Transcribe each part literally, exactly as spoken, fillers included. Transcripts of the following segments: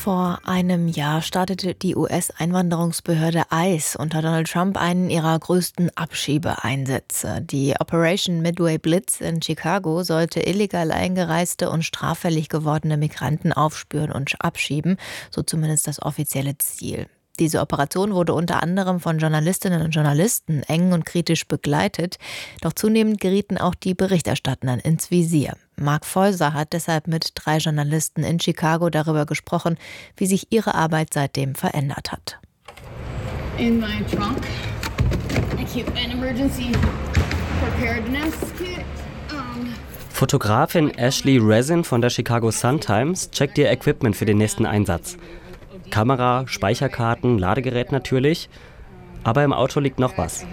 Vor einem Jahr startete die U S-Einwanderungsbehörde ICE unter Donald Trump einen ihrer größten Abschiebeeinsätze. Die Operation Midway Blitz in Chicago sollte illegal eingereiste und straffällig gewordene Migranten aufspüren und abschieben, so zumindest das offizielle Ziel. Diese Operation wurde unter anderem von Journalistinnen und Journalisten eng und kritisch begleitet. Doch zunehmend gerieten auch die Berichterstattenden ins Visier. Mark Feuser hat deshalb mit drei Journalisten in Chicago darüber gesprochen, wie sich ihre Arbeit seitdem verändert hat. In my trunk, I keep an emergency preparedness kit. Um Fotografin Ashley Resin von der Chicago Sun-Times checkt ihr Equipment für den nächsten Einsatz. Kamera, Speicherkarten, Ladegerät natürlich, aber im Auto liegt noch was.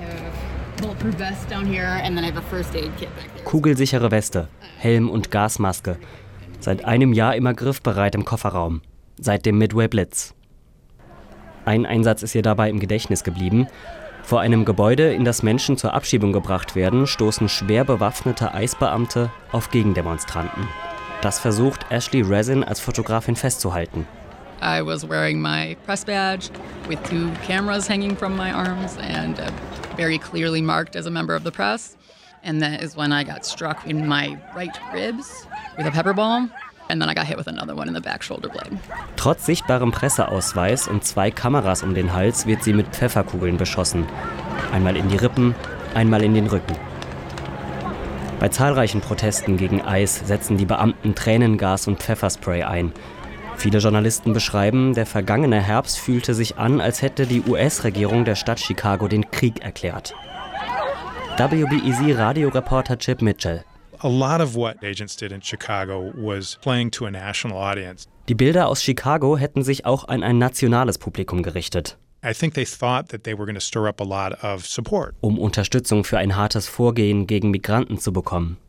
Kugelsichere Weste, Helm und Gasmaske. Seit einem Jahr immer griffbereit im Kofferraum. Seit dem Midway Blitz. Ein Einsatz ist ihr dabei im Gedächtnis geblieben. Vor einem Gebäude, in das Menschen zur Abschiebung gebracht werden, stoßen schwer bewaffnete ICE-Beamte auf Gegendemonstranten. Das versucht Ashley Resin als Fotografin festzuhalten. I was wearing my press badge with two cameras hanging from my arms and uh, very clearly marked as a member of the press. And that is when I got struck in my right ribs with a pepper ball. And then I got hit with another one in the back shoulder blade. Trotz sichtbarem Presseausweis und zwei Kameras um den Hals wird sie mit Pfefferkugeln beschossen. Einmal in die Rippen, einmal in den Rücken. Bei zahlreichen Protesten gegen ICE setzen die Beamten Tränengas und Pfefferspray ein. Viele Journalisten beschreiben, der vergangene Herbst fühlte sich an, als hätte die U S-Regierung der Stadt Chicago den Krieg erklärt. W B E Z-Radioreporter Chip Mitchell. A lot of what agents did in Chicago was playing to a national audience. Die Bilder aus Chicago hätten sich auch an ein nationales Publikum gerichtet. I think they thought that they were going to stir up a lot of support. Um Unterstützung für ein hartes Vorgehen gegen Migranten zu bekommen.